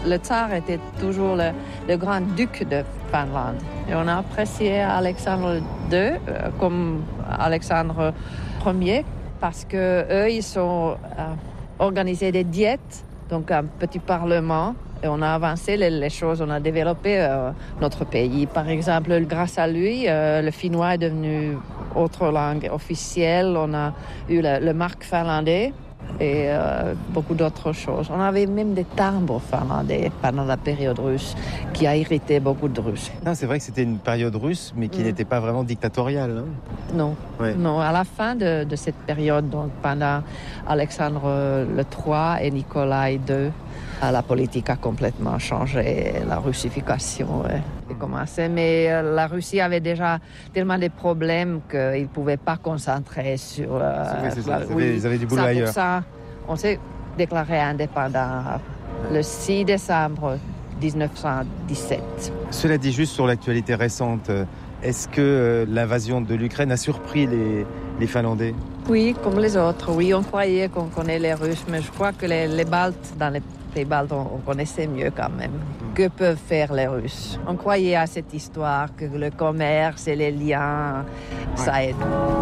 Le tsar était toujours le grand-duc de Finlande. Et on a apprécié Alexandre II comme Alexandre Ier parce qu'eux, ils ont organisé des diètes, donc un petit parlement. Et on a avancé les choses, on a développé notre pays. Par exemple, grâce à lui, le finnois est devenu autre langue officielle. On a eu le marque finlandais et beaucoup d'autres choses. On avait même des timbres finlandais pendant la période russe qui a irrité beaucoup de Russes. Non, c'est vrai que c'était une période russe, mais qui n'était pas vraiment dictatoriale. Hein. Non, non. À la fin de cette période, donc pendant Alexandre III et Nicolas II, la politique a complètement changé, la russification a commencé. Mais la Russie avait déjà tellement de problèmes qu'ils ne pouvaient pas concentrer sur... c'est ça. Ils avaient du boulot ailleurs. Pour ça, on s'est déclaré indépendant le 6 décembre 1917. Cela dit, juste sur l'actualité récente, est-ce que l'invasion de l'Ukraine a surpris les Finlandais ? Oui, comme les autres. Oui, on croyait qu'on connaît les Russes, mais je crois que les Baltes, dans les pays baltes, on connaissait mieux quand même. Que peuvent faire les Russes? On croyait à cette histoire, que le commerce et les liens, ça aide.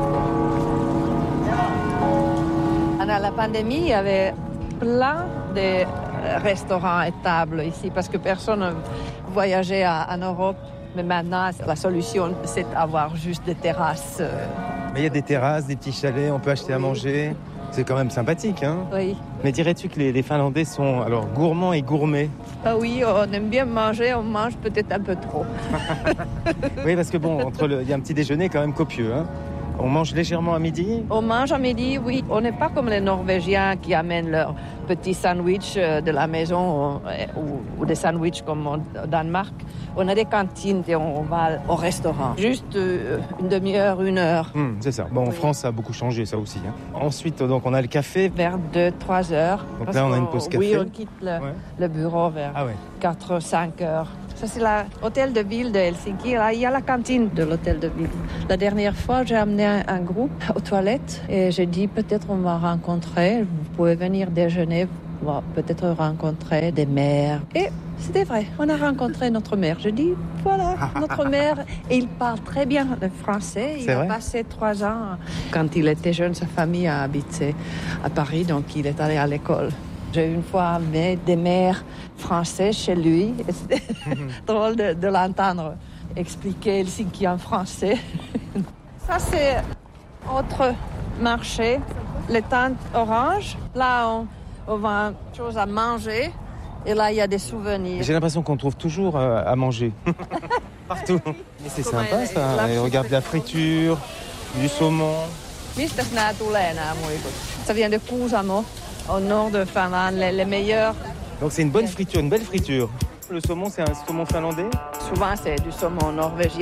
Pendant la pandémie, il y avait plein de restaurants et tables ici, parce que personne ne voyageait en Europe. Mais maintenant, la solution, c'est d'avoir juste des terrasses. Mais il y a des terrasses, des petits chalets, on peut acheter à manger. C'est quand même sympathique, hein ? Oui. Mais dirais-tu que les Finlandais sont alors gourmands et gourmets ? Ah oui, on aime bien manger, on mange peut-être un peu trop. Oui, parce que bon, il y a un petit déjeuner quand même copieux, hein ? On mange légèrement à midi ? On mange à midi, oui. On n'est pas comme les Norvégiens qui amènent leur petit sandwich de la maison ou des sandwichs comme au Danemark. On a des cantines et on va au restaurant. Juste une demi-heure, 1 heure. C'est ça. Bon, en France, ça a beaucoup changé, ça aussi. Hein. Ensuite, donc, on a le café. Vers 2-3 heures. Donc là, on a une pause café. Oui, on quitte le bureau vers 4-5 heures. Ça, c'est l'hôtel de ville de Helsinki. Là, il y a la cantine de l'hôtel de ville. La dernière fois, j'ai amené un groupe aux toilettes et j'ai dit peut-être on va rencontrer, vous pouvez venir déjeuner, on va peut-être rencontrer des mères. Et c'était vrai, on a rencontré notre mère. Je dis voilà, notre mère. Et il parle très bien le français. Il a passé 3 ans. Quand il était jeune, sa famille a habité à Paris, donc il est allé à l'école. J'ai une fois amené des mères françaises chez lui. C'était drôle de l'entendre expliquer Helsinki en français. Ça, c'est autre marché, les tentes oranges. Là, on vend des choses à manger. Et là, il y a des souvenirs. J'ai l'impression qu'on trouve toujours à manger. Partout. Mais c'est sympa, ça. Et regarde la friture, du saumon. Mistä nämä tulee, nämä muikut? Ça vient de Kuusamo. Au nord de Finlande, les meilleurs. Donc c'est une bonne friture, une belle friture. Le saumon, c'est un saumon finlandais ? Souvent, c'est du saumon norvégien.